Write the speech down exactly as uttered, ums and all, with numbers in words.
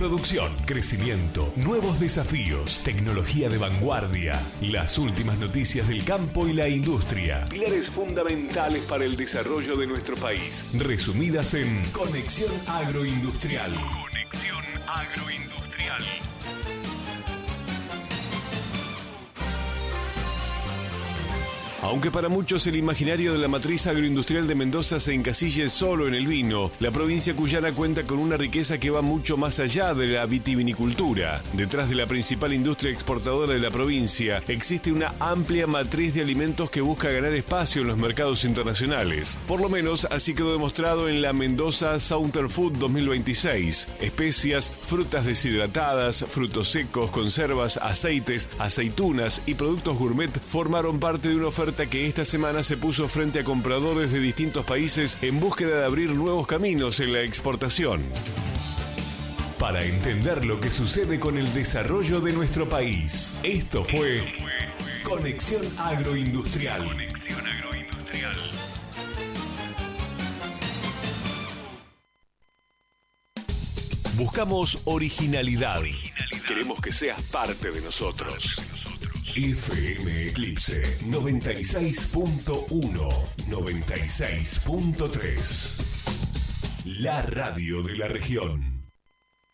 Producción, crecimiento, nuevos desafíos, tecnología de vanguardia, las últimas noticias del campo y la industria, pilares fundamentales para el desarrollo de nuestro país, resumidas en Conexión Agroindustrial. Conexión Agroindustrial. Aunque para muchos el imaginario de la matriz agroindustrial de Mendoza se encasille solo en el vino, la provincia cuyana cuenta con una riqueza que va mucho más allá de la vitivinicultura. Detrás de la principal industria exportadora de la provincia existe una amplia matriz de alimentos que busca ganar espacio en los mercados internacionales. Por lo menos así quedó demostrado en la Mendoza Southern Food dos mil veintiséis. Especias, frutas deshidratadas, frutos secos, conservas, aceites, aceitunas y productos gourmet formaron parte de una oferta que esta semana se puso frente a compradores de distintos países en búsqueda de abrir nuevos caminos en la exportación. Para entender lo que sucede con el desarrollo de nuestro país, esto fue Conexión Agroindustrial. Conexión Agroindustrial. Buscamos originalidad. originalidad. Queremos que seas parte de nosotros. F M Eclipse noventa y seis punto uno, noventa y seis punto tres. La radio de la región.